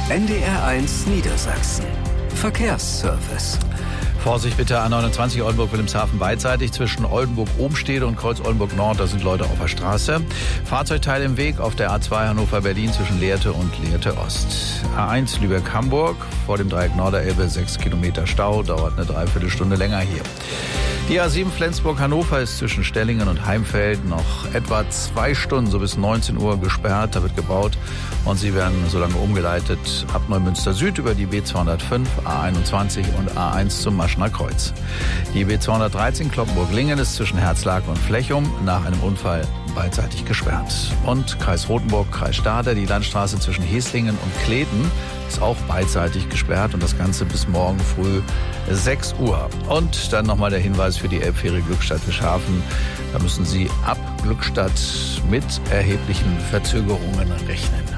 NDR1 Niedersachsen. Verkehrsservice. Vorsicht bitte, A29 Oldenburg-Wilhelmshaven beidseitig zwischen Oldenburg-Obenstede und Kreuz-Oldenburg-Nord. Da sind Leute auf der Straße. Fahrzeugteil im Weg auf der A2 Hannover-Berlin zwischen Lehrte und Lehrte-Ost. A1 Lübeck-Hamburg vor dem Dreieck Norderelbe 6 Kilometer Stau. Dauert eine Dreiviertelstunde länger hier. Die A7 Flensburg-Hannover ist zwischen Stellingen und Heimfeld noch etwa 2 Stunden, so bis 19 Uhr gesperrt. Da wird gebaut und sie werden so lange umgeleitet ab Neumünster Süd über die B205, A21 und A1 zum Maschener Kreuz. Die B213 Cloppenburg-Lingen ist zwischen Herzlag und Flechum nach einem Unfall beidseitig gesperrt. Und Kreis Rothenburg, Kreis Stade, die Landstraße zwischen Heslingen und Kleten ist auch beidseitig gesperrt und das Ganze bis morgen früh 6 Uhr. Und dann nochmal der Hinweis für die Elbfähre Glückstadt-Fischhafen. Da müssen Sie ab Glückstadt mit erheblichen Verzögerungen rechnen.